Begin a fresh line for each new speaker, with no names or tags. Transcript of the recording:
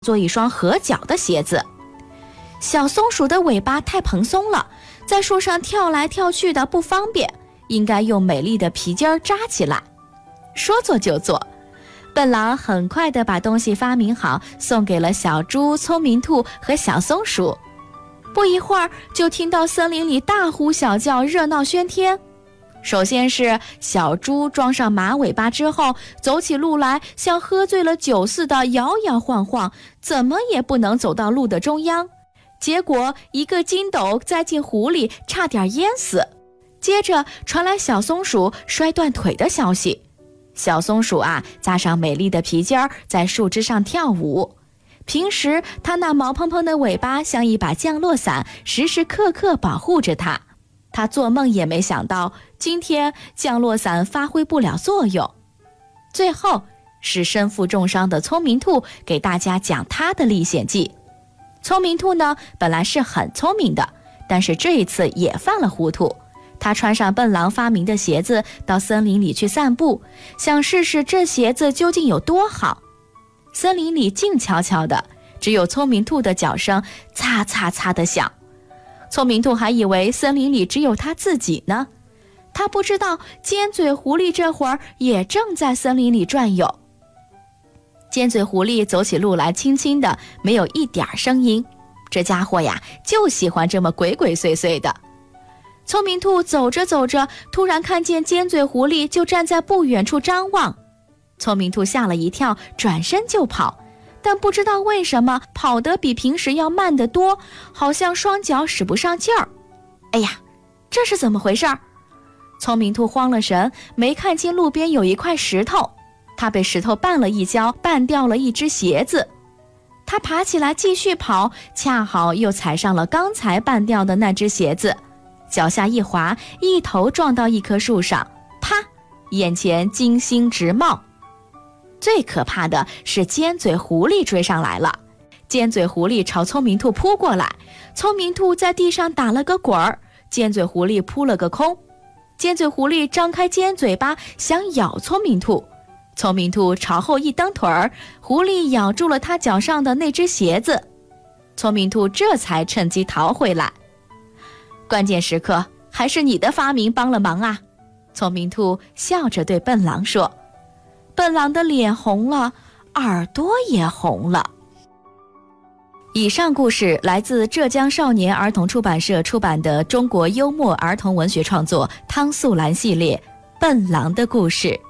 做一双合脚的鞋子。小松鼠的尾巴太蓬松了，在树上跳来跳去的不方便，应该用美丽的皮筋扎起来。说做就做，笨狼很快地把东西发明好，送给了小猪、聪明兔和小松鼠。不一会儿，就听到森林里大呼小叫，热闹喧天。首先是小猪装上马尾巴之后，走起路来像喝醉了酒似的摇摇晃晃，怎么也不能走到路的中央，结果一个筋斗栽进湖里，差点淹死。接着传来小松鼠摔断腿的消息。小松鼠扎上美丽的皮筋儿，在树枝上跳舞。平时它那毛蓬蓬的尾巴像一把降落伞，时时刻刻保护着它。它做梦也没想到，今天降落伞发挥不了作用。最后是身负重伤的聪明兔给大家讲他的历险记。聪明兔呢，本来是很聪明的，但是这一次也犯了糊涂。他穿上笨狼发明的鞋子，到森林里去散步，想试试这鞋子究竟有多好。森林里静悄悄的，只有聪明兔的脚声擦擦擦的响。聪明兔还以为森林里只有他自己呢，他不知道尖嘴狐狸这会儿也正在森林里转悠。尖嘴狐狸走起路来轻轻的，没有一点声音，这家伙呀就喜欢这么鬼鬼祟祟的。聪明兔走着走着，突然看见尖嘴狐狸就站在不远处张望。聪明兔吓了一跳，转身就跑，但不知道为什么跑得比平时要慢得多，好像双脚使不上劲儿。哎呀，这是怎么回事？聪明兔慌了神，没看清路边有一块石头，他被石头绊了一跤，绊掉了一只鞋子。他爬起来继续跑，恰好又踩上了刚才绊掉的那只鞋子，脚下一滑，一头撞到一棵树上，啪，眼前金星直冒。最可怕的是尖嘴狐狸追上来了。尖嘴狐狸朝聪明兔扑过来，聪明兔在地上打了个滚儿，尖嘴狐狸扑了个空。尖嘴狐狸张开尖嘴巴想咬聪明兔，聪明兔朝后一蹬腿儿，狐狸咬住了他脚上的那只鞋子，聪明兔这才趁机逃回来。关键时刻还是你的发明帮了忙啊，聪明兔笑着对笨狼说。笨狼的脸红了，耳朵也红了。以上故事来自浙江少年儿童出版社出版的中国幽默儿童文学创作汤素兰系列《笨狼的故事》。